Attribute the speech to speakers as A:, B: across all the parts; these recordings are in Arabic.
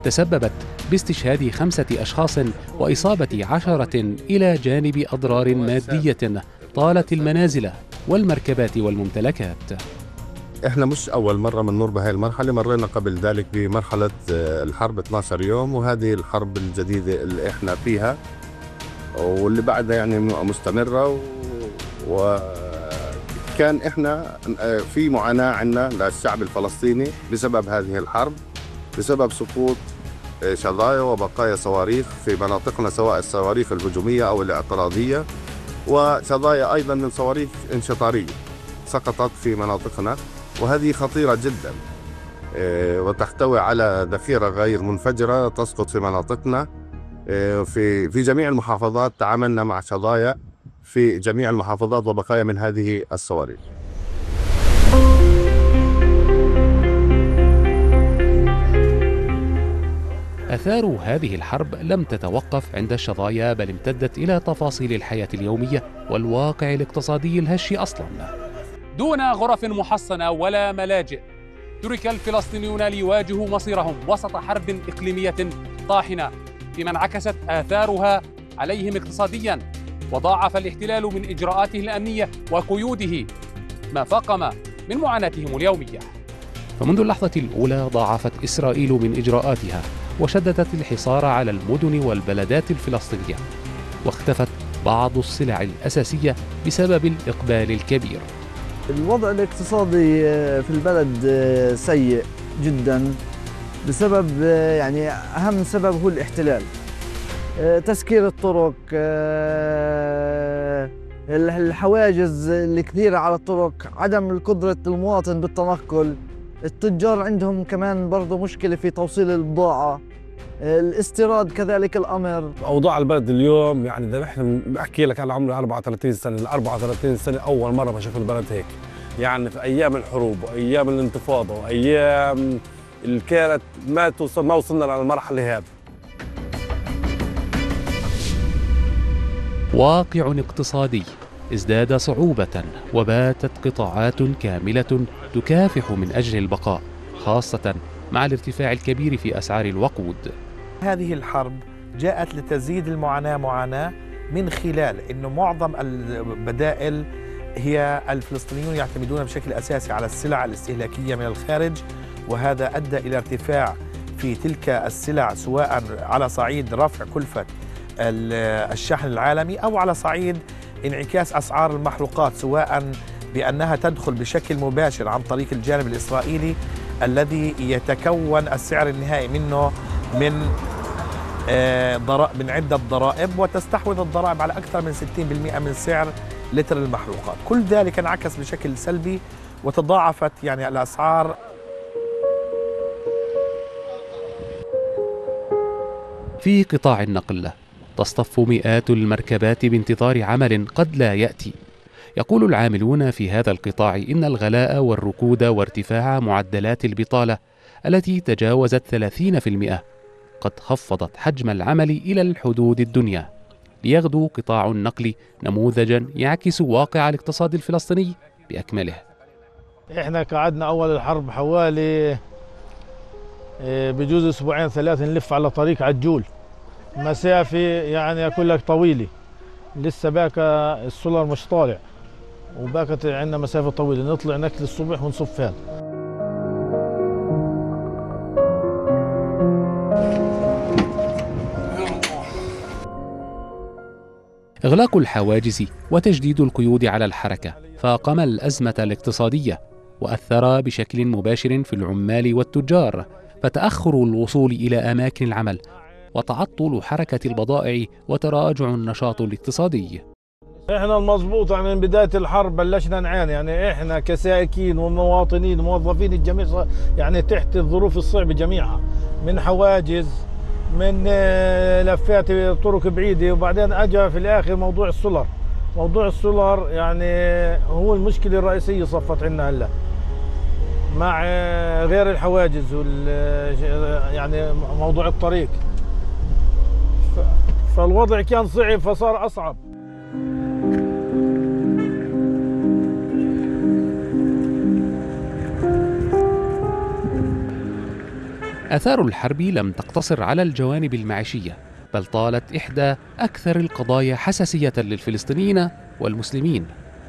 A: تسببت باستشهاد 5 أشخاص وإصابة 10 إلى جانب أضرار مادية طالت المنازل والمركبات والممتلكات.
B: احنا مش اول مره بنمر بهي المرحله، مرينا قبل ذلك بمرحله الحرب 12 يوم، وهذه الحرب الجديده اللي احنا فيها واللي بعدها يعني مستمره. وكان احنا في معاناه عندنا للشعب الفلسطيني بسبب هذه الحرب، بسبب سقوط شظايا وبقايا صواريخ في مناطقنا، سواء الصواريخ الهجوميه او الاعتراضيه، وشظايا ايضا من صواريخ انشطاريه سقطت في مناطقنا، وهذه خطيرة جدا وتحتوي على ذخيرة غير منفجرة تسقط في مناطقنا. في جميع المحافظات تعاملنا مع شظايا في جميع المحافظات وبقايا من هذه الصواريخ.
A: آثار هذه الحرب لم تتوقف عند الشظايا، بل امتدت إلى تفاصيل الحياة اليومية والواقع الاقتصادي الهش أصلاً.
C: دون غرف محصنة ولا ملاجئ، ترك الفلسطينيون ليواجهوا مصيرهم وسط حرب إقليمية طاحنة، فيما انعكست آثارها عليهم اقتصادياً، وضاعف الاحتلال من إجراءاته الأمنية وقيوده ما فاقم من معاناتهم اليومية.
A: فمنذ اللحظة الأولى ضاعفت إسرائيل من إجراءاتها وشددت الحصار على المدن والبلدات الفلسطينية، واختفت بعض السلع الأساسية بسبب الإقبال الكبير.
D: الوضع الاقتصادي في البلد سيء جدا بسبب يعني أهم سبب هو الاحتلال، تسكير الطرق، الحواجز الكثيرة على الطرق، عدم قدرة المواطن بالتنقل، التجار عندهم كمان برضو مشكلة في توصيل البضاعة، الاستيراد كذلك الأمر.
E: أوضاع البلد اليوم يعني إذا نحن بحكي لك أنا عمري 34 سنة، ال 34 سنة أول مرة بشوف البلد هيك، يعني في أيام الحروب وأيام الانتفاضة وأيام اللي كانت ما وصلنا للمرحلة هذه.
A: واقع اقتصادي ازداد صعوبة، وباتت قطاعات كاملة تكافح من أجل البقاء، خاصة مع الارتفاع الكبير في أسعار الوقود.
F: هذه الحرب جاءت لتزيد المعاناة معاناة من خلال أنه معظم البدائل هي الفلسطينيون يعتمدون بشكل أساسي على السلع الاستهلاكية من الخارج، وهذا أدى إلى ارتفاع في تلك السلع، سواء على صعيد رفع كلفة الشحن العالمي أو على صعيد انعكاس أسعار المحروقات، سواء بأنها تدخل بشكل مباشر عن طريق الجانب الإسرائيلي الذي يتكون السعر النهائي منه من عدة ضرائب، وتستحوذ الضرائب على أكثر من 60% من سعر لتر المحروقات. كل ذلك انعكس بشكل سلبي وتضاعفت يعني الأسعار.
A: في قطاع النقل تصطف مئات المركبات بانتظار عمل قد لا يأتي. يقول العاملون في هذا القطاع إن الغلاء والركود وارتفاع معدلات البطالة التي تجاوزت 30% قد خفضت حجم العمل إلى الحدود الدنيا، ليغدو قطاع النقل نموذجا يعكس واقع الاقتصاد الفلسطيني بأكمله.
G: احنا قعدنا أول الحرب حوالي بجوز أسبوعين 3 نلف على طريق عجول، مسافة يعني أقول لك طويلة، لسه باقي السولر مش طالع، وباقت عندنا مسافة طويلة، نطلع نكل الصبح ونصفان.
A: إغلاق الحواجز وتجديد القيود على الحركة فاقم الأزمة الاقتصادية، وأثر بشكل مباشر في العمال والتجار، فتأخر الوصول إلى أماكن العمل وتعطل حركة البضائع وتراجع النشاط الاقتصادي.
G: احنا المضبوط يعني من بداية الحرب بلشنا نعاني، يعني احنا كسائقين ومواطنين وموظفين الجميع يعني تحت الظروف الصعبة جميعها، من حواجز، من لفات طرق بعيدة، وبعدين اجى في الاخر موضوع السولر. موضوع السولر يعني هو المشكلة الرئيسية صفت عنا هلا، مع غير الحواجز يعني موضوع الطريق، فالوضع كان صعب فصار أصعب.
A: آثار الحرب لم تقتصر على الجوانب المعيشية، بل طالت إحدى أكثر القضايا حساسية للفلسطينيين والمسلمين.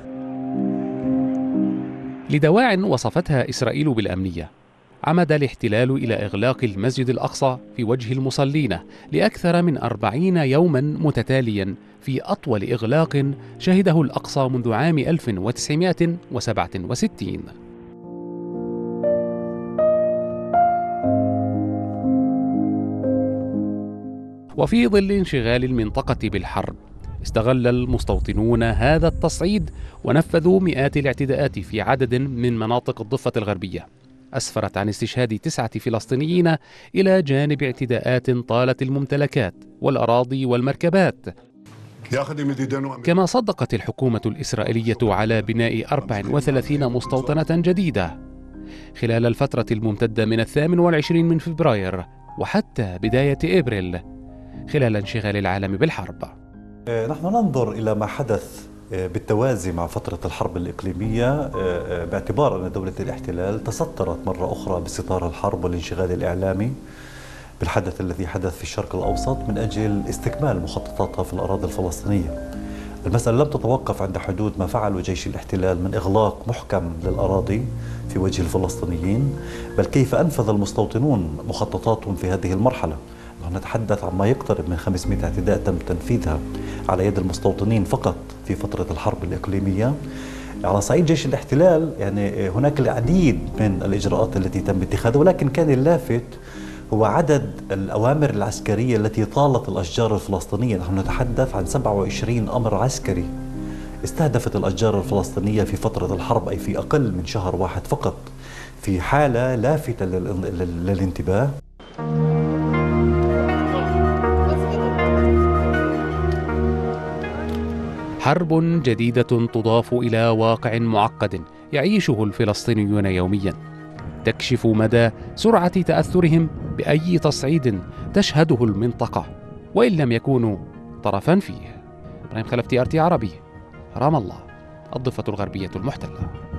A: لدواع وصفتها إسرائيل بالأمنية، عمد الاحتلال إلى إغلاق المسجد الأقصى في وجه المصلين لأكثر من 40 يوما متتاليا، في أطول إغلاق شهده الأقصى منذ عام 1967. وفي ظل انشغال المنطقة بالحرب، استغل المستوطنون هذا التصعيد ونفذوا مئات الاعتداءات في عدد من مناطق الضفة الغربية، أسفرت عن استشهاد 9 فلسطينيين إلى جانب اعتداءات طالت الممتلكات والأراضي والمركبات. كما صدقت الحكومة الإسرائيلية على بناء 34 مستوطنة جديدة خلال الفترة الممتدة من 28 من فبراير وحتى بداية إبريل، خلال انشغال العالم بالحرب.
H: نحن ننظر إلى ما حدث بالتوازي مع فترة الحرب الإقليمية، باعتبار أن دولة الاحتلال تسترت مرة أخرى بستار الحرب والانشغال الإعلامي بالحدث الذي حدث في الشرق الأوسط من أجل استكمال مخططاتها في الأراضي الفلسطينية. المسألة لم تتوقف عند حدود ما فعله جيش الاحتلال من إغلاق محكم للأراضي في وجه الفلسطينيين، بل كيف أنفذ المستوطنون مخططاتهم في هذه المرحلة. نحن نتحدث عن ما يقترب من 500 اعتداء تم تنفيذها على يد المستوطنين فقط في فترة الحرب الإقليمية. على صعيد جيش الاحتلال يعني هناك العديد من الإجراءات التي تم اتخاذها، ولكن كان اللافت هو عدد الأوامر العسكرية التي طالت الأشجار الفلسطينية. نحن نتحدث عن 27 أمر عسكري استهدفت الأشجار الفلسطينية في فترة الحرب، أي في أقل من شهر واحد فقط، في حالة لافتة للانتباه.
A: حرب جديدة تضاف إلى واقع معقد يعيشه الفلسطينيون يوميا، تكشف مدى سرعة تأثرهم بأي تصعيد تشهده المنطقة وإن لم يكونوا طرفا فيه. إبراهيم خلفتي، RT عربي، رام الله، الضفة الغربية المحتلة.